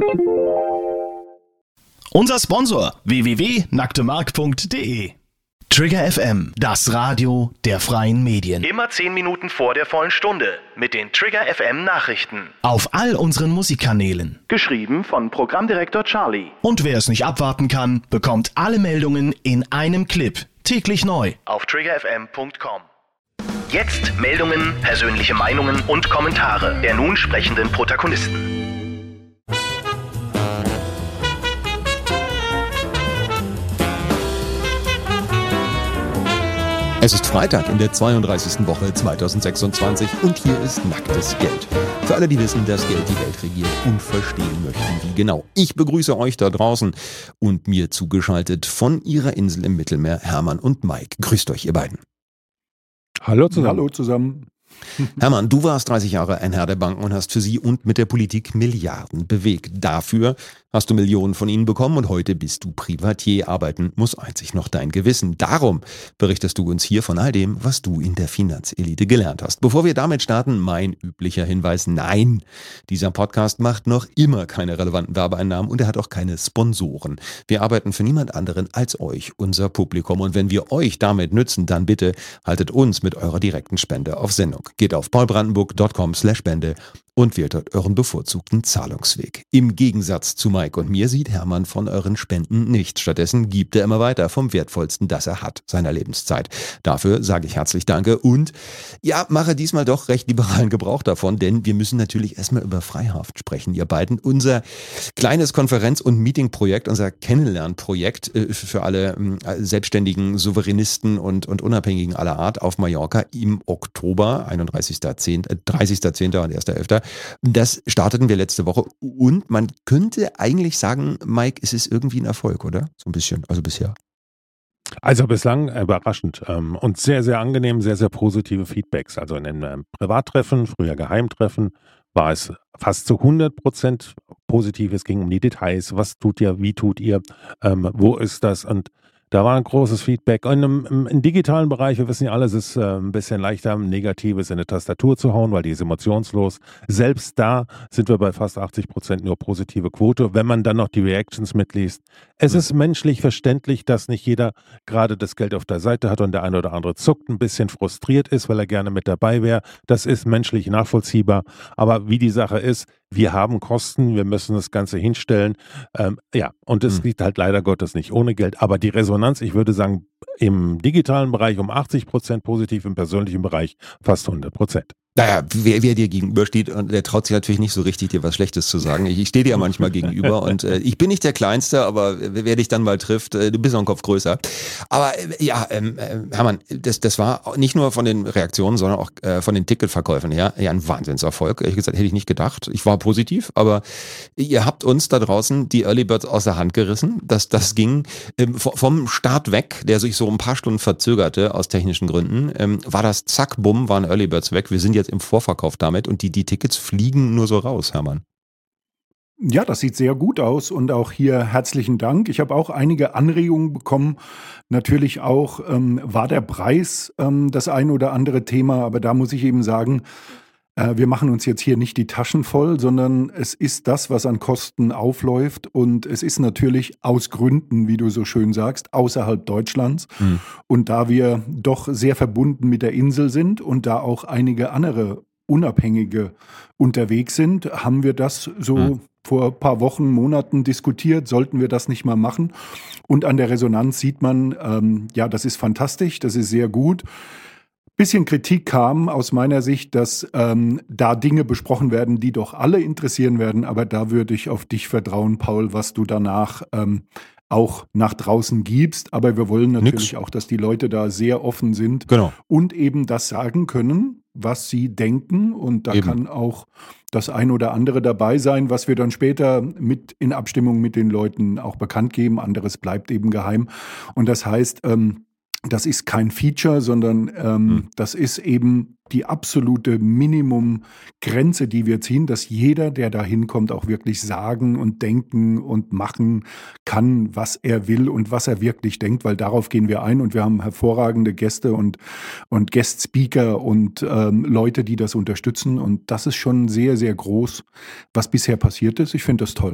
Unser Sponsor www.nacktemark.de. Trigger FM, das Radio der freien Medien. Immer 10 Minuten vor der vollen Stunde mit den Trigger FM Nachrichten. Auf all unseren Musikkanälen. Geschrieben von Programmdirektor Charlie. Und wer es nicht abwarten kann, bekommt alle Meldungen in einem Clip. Täglich neu. Auf triggerfm.com. Jetzt Meldungen, persönliche Meinungen und Kommentare der nun sprechenden Protagonisten. Es ist Freitag in der 32. Woche 2026 und hier ist Nacktes Geld. Für alle, die wissen, dass Geld die Welt regiert und verstehen möchten, wie genau. Ich begrüße euch da draußen und mir zugeschaltet von ihrer Insel im Mittelmeer Hermann und Mike. Grüßt euch, ihr beiden. Hallo zusammen. Hallo zusammen. Hermann, du warst 30 Jahre ein Herr der Banken und hast für sie und mit der Politik Milliarden bewegt. Dafür hast du Millionen von ihnen bekommen und heute bist du Privatier. Arbeiten muss einzig noch dein Gewissen. Darum berichtest du uns hier von all dem, was du in der Finanzelite gelernt hast. Bevor wir damit starten, mein üblicher Hinweis: Nein, dieser Podcast macht noch immer keine relevanten Werbeeinnahmen und er hat auch keine Sponsoren. Wir arbeiten für niemand anderen als euch, unser Publikum. Und wenn wir euch damit nützen, dann bitte haltet uns mit eurer direkten Spende auf Sendung. Geht auf paulbrandenburg.com/Spende und wählt dort euren bevorzugten Zahlungsweg. Im Gegensatz zu Mike und mir sieht Hermann von euren Spenden nichts. Stattdessen gibt er immer weiter vom Wertvollsten, das er hat, seiner Lebenszeit. Dafür sage ich herzlich Danke und ja, mache diesmal doch recht liberalen Gebrauch davon, denn wir müssen natürlich erstmal über Freihaft sprechen, ihr beiden. Unser kleines Konferenz- und Meetingprojekt, unser Kennenlernprojekt für alle selbstständigen Souveränisten und Unabhängigen aller Art auf Mallorca im Oktober, 30.10. und 1.11. Das starteten wir letzte Woche und man könnte eigentlich sagen, Mike, es ist irgendwie ein Erfolg, oder? So ein bisschen, also bisher. Also bislang überraschend und sehr, sehr angenehm, sehr, sehr positive Feedbacks. Also in den Privattreffen, früher Geheimtreffen, war es fast zu 100% positiv. Es ging um die Details, was tut ihr, wie tut ihr, wo ist das, und da war ein großes Feedback. Und im digitalen Bereich, wir wissen ja alle, es ist ein bisschen leichter, Negatives in eine Tastatur zu hauen, weil die ist emotionslos. Selbst da sind wir bei fast 80% nur positive Quote, wenn man dann noch die Reactions mitliest. Es ist menschlich verständlich, dass nicht jeder gerade das Geld auf der Seite hat und der eine oder andere zuckt, ein bisschen frustriert ist, weil er gerne mit dabei wäre. Das ist menschlich nachvollziehbar. Aber wie die Sache ist, wir haben Kosten, wir müssen das Ganze hinstellen. Und es liegt halt leider Gottes nicht ohne Geld. Aber die Resonanz, ich würde sagen, im digitalen Bereich um 80% positiv, im persönlichen Bereich fast 100%. Naja, wer dir gegenübersteht, und der traut sich natürlich nicht so richtig, dir was Schlechtes zu sagen. Ich stehe dir ja manchmal gegenüber und ich bin nicht der Kleinste, aber wer dich dann mal trifft, du bist noch einen Kopf größer. Aber Hermann, das war nicht nur von den Reaktionen, sondern auch von den Ticketverkäufen her ein Wahnsinnserfolg. Ehrlich gesagt, hätte ich nicht gedacht. Ich war positiv, aber ihr habt uns da draußen die Early Birds aus der Hand gerissen. Das ging vom Start weg, der sich so ein paar Stunden verzögerte aus technischen Gründen, war das zack, bumm, waren Early Birds weg. Wir sind jetzt im Vorverkauf damit und die Tickets fliegen nur so raus, Hermann. Ja, das sieht sehr gut aus und auch hier herzlichen Dank. Ich habe auch einige Anregungen bekommen. Natürlich auch war der Preis das ein oder andere Thema, aber da muss ich eben sagen, wir machen uns jetzt hier nicht die Taschen voll, sondern es ist das, was an Kosten aufläuft, und es ist natürlich aus Gründen, wie du so schön sagst, außerhalb Deutschlands. Und da wir doch sehr verbunden mit der Insel sind und da auch einige andere Unabhängige unterwegs sind, haben wir das so vor ein paar Wochen, Monaten diskutiert, sollten wir das nicht mal machen. Und an der Resonanz sieht man, das ist fantastisch, das ist sehr gut. Bisschen Kritik kam aus meiner Sicht, dass da Dinge besprochen werden, die doch alle interessieren werden, aber da würde ich auf dich vertrauen, Paul, was du danach auch nach draußen gibst. Aber wir wollen natürlich auch, dass die Leute da sehr offen sind und eben das sagen können, was sie denken, und da kann auch das ein oder andere dabei sein, was wir dann später mit in Abstimmung mit den Leuten auch bekannt geben. Anderes bleibt eben geheim. Und das heißt, das ist kein Feature, sondern das ist eben die absolute Minimumgrenze, die wir ziehen, dass jeder, der da hinkommt, auch wirklich sagen und denken und machen kann, was er will und was er wirklich denkt, weil darauf gehen wir ein, und wir haben hervorragende Gäste und Guest-Speaker und Leute, die das unterstützen, und das ist schon sehr, sehr groß, was bisher passiert ist. Ich finde das toll.